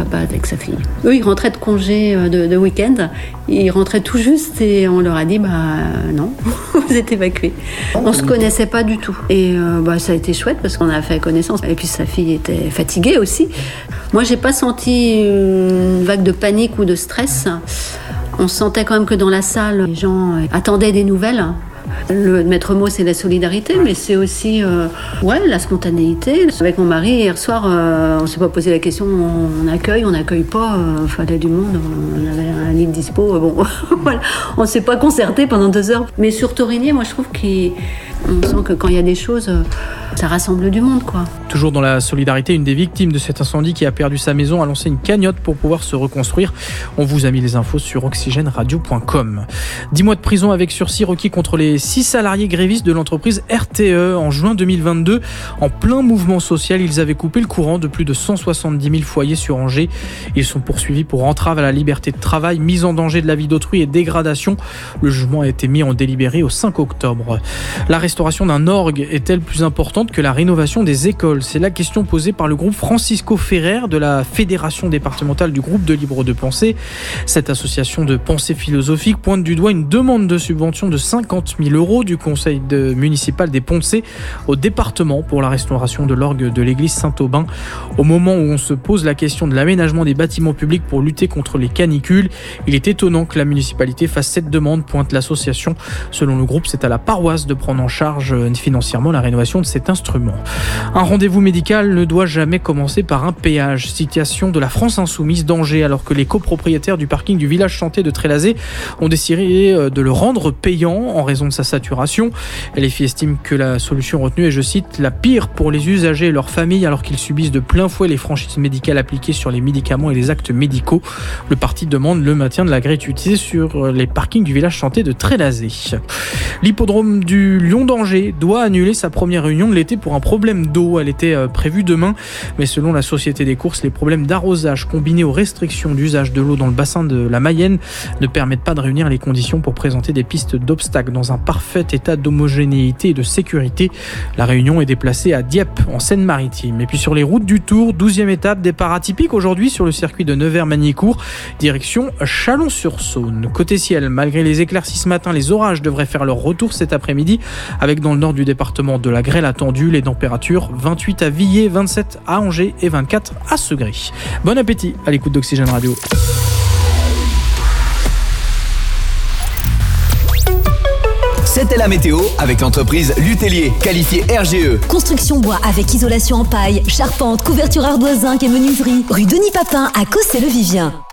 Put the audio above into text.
avec sa fille. Eux, ils rentraient de congé de week-end. Ils rentraient tout juste et on leur a dit non, vous êtes évacués. On se connaissait pas du tout. Et ça a été chouette parce qu'on a fait connaissance. Et puis sa fille était fatiguée aussi. Moi, j'ai pas senti une vague de panique ou de stress. On sentait quand même que dans la salle, les gens attendaient des nouvelles. Le maître mot, c'est la solidarité, mais c'est aussi la spontanéité. Avec mon mari, hier soir, on ne s'est pas posé la question, on n'accueille pas, fallait du monde, on avait un lit de dispo, voilà. On ne s'est pas concerté pendant 2 heures. Mais sur Torigné, moi je trouve qu'on sent que quand il y a des choses, ça rassemble du monde, quoi. Toujours dans la solidarité, une des victimes de cet incendie qui a perdu sa maison a lancé une cagnotte pour pouvoir se reconstruire. On vous a mis les infos sur oxygenradio.com. 10 mois de prison avec sursis requis contre les 6 salariés grévistes de l'entreprise RTE. En juin 2022, en plein mouvement social, ils avaient coupé le courant de plus de 170 000 foyers sur Angers. Ils sont poursuivis pour entrave à la liberté de travail, mise en danger de la vie d'autrui et dégradation. Le jugement a été mis en délibéré au 5 octobre. La restauration d'un orgue est-elle plus importante que la rénovation des écoles ? C'est la question posée par le groupe Francisco Ferrer de la Fédération départementale du groupe de Libre de Pensée. Cette association de pensée philosophique pointe du doigt une demande de subvention de 50 000 € du conseil municipal des Poncés au département pour la restauration de l'orgue de l'église Saint-Aubin. Au moment où on se pose la question de l'aménagement des bâtiments publics pour lutter contre les canicules, il est étonnant que la municipalité fasse cette demande, pointe l'association. Selon le groupe, c'est à la paroisse de prendre en charge financièrement la rénovation de cet instrument. Un rendez-vous médical ne doit jamais commencer par un péage. Citation de la France Insoumise d'Angers, alors que les copropriétaires du parking du village chanté de Trélazé ont décidé de le rendre payant en raison de sa saturation. LFI estime que la solution retenue est, je cite, la pire pour les usagers et leurs familles alors qu'ils subissent de plein fouet les franchises médicales appliquées sur les médicaments et les actes médicaux. Le parti demande le maintien de la gratuité sur les parkings du village chanté de Trélazé. L'hippodrome du Lion d'Angers doit annuler sa première réunion de l'été pour un problème d'eau. Elle était prévue demain, mais selon la Société des courses, les problèmes d'arrosage combinés aux restrictions d'usage de l'eau dans le bassin de la Mayenne ne permettent pas de réunir les conditions pour présenter des pistes d'obstacles dans un parfait état d'homogénéité et de sécurité. La réunion est déplacée à Dieppe, en Seine-Maritime. Et puis sur les routes du Tour, 12e étape, départ atypique aujourd'hui sur le circuit de Nevers-Magnicourt, direction Chalon-sur-Saône. Côté ciel, malgré les éclaircies ce matin, les orages devraient faire leur retour cet après-midi, avec dans le nord du département de la grêle attendue, les températures 28 à Villers, 27 à Angers et 24 à Segré. Bon appétit à l'écoute d'Oxygène Radio. C'était la météo avec l'entreprise Lutellier, qualifiée RGE. Construction bois avec isolation en paille, charpente, couverture ardoise zinc et menuiserie. Rue Denis Papin à Cossé-le-Vivien.